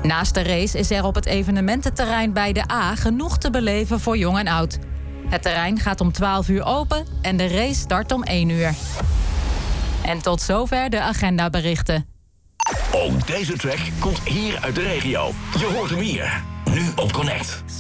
Naast de race is er op het evenemententerrein bij de A genoeg te beleven voor jong en oud. Het terrein gaat om 12 uur open en de race start om 1 uur. En tot zover de agendaberichten. Ook deze track komt hier uit de regio. Je hoort hem hier, nu op Connect.